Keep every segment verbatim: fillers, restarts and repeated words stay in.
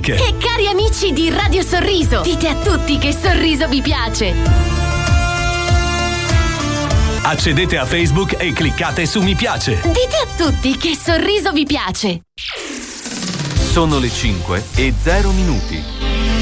amiche e cari amici di Radio Sorriso, dite a tutti che Sorriso vi piace. Accedete a Facebook e cliccate su mi piace. Dite a tutti che Sorriso vi piace. Sono le cinque e zero minuti.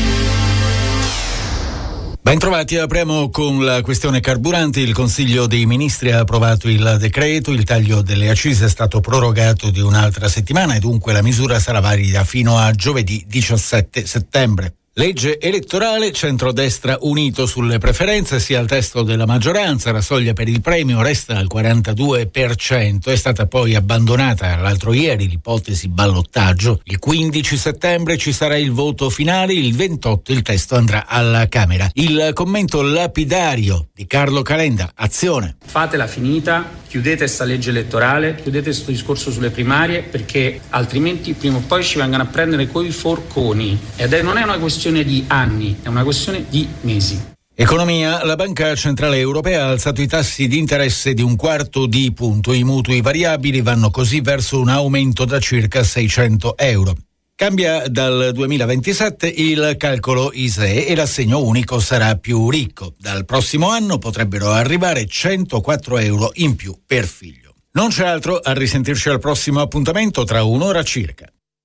Bentrovati, apriamo con la questione carburanti. Il Consiglio dei Ministri ha approvato il decreto, il taglio delle accise è stato prorogato di un'altra settimana e dunque la misura sarà valida fino a giovedì diciassette settembre. Legge elettorale, centrodestra unito sulle preferenze, sia il testo della maggioranza, la soglia per il premio resta al quarantadue per cento, è stata poi abbandonata l'altro ieri l'ipotesi ballottaggio, il quindici settembre ci sarà il voto finale, il ventotto il testo andrà alla Camera. Il commento lapidario di Carlo Calenda, Azione. Fatela finita, chiudete sta legge elettorale, chiudete questo discorso sulle primarie, perché altrimenti prima o poi ci vengono a prendere coi forconi ed è, non è una questione di anni, è una questione di mesi. Economia, la Banca Centrale Europea ha alzato i tassi di interesse di un quarto di punto, i mutui variabili vanno così verso un aumento da circa seicento euro. Cambia dal duemilaventisette il calcolo I S E e l'assegno unico sarà più ricco. Dal prossimo anno potrebbero arrivare centoquattro euro in più per figlio. Non c'è altro, a risentirci al prossimo appuntamento tra un'ora circa.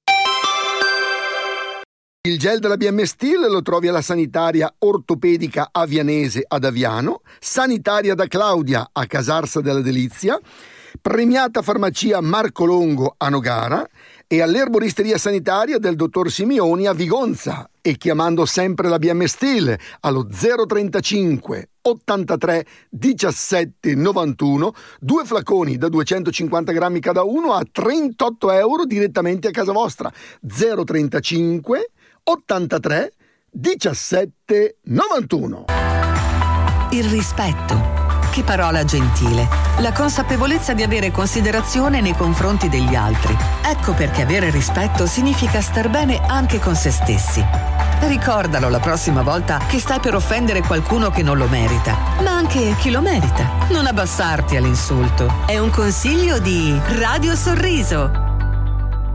Il gel della B M Steel lo trovi alla Sanitaria Ortopedica Avianese ad Aviano, Sanitaria da Claudia a Casarsa della Delizia, Premiata Farmacia Marco Longo a Nogara e all'erboristeria sanitaria del dottor Simioni a Vigonza, e chiamando sempre la B M Steel allo zero trentacinque ottantatré diciassette novantuno, due flaconi da duecentocinquanta grammi cada uno a trentotto euro direttamente a casa vostra. Zero trentacinque ottantatré diciassette novantuno. Il rispetto. Che parola gentile. La consapevolezza di avere considerazione nei confronti degli altri. Ecco perché avere rispetto significa star bene anche con se stessi. Ricordalo la prossima volta che stai per offendere qualcuno che non lo merita, ma anche chi lo merita. Non abbassarti all'insulto. È un consiglio di Radio Sorriso.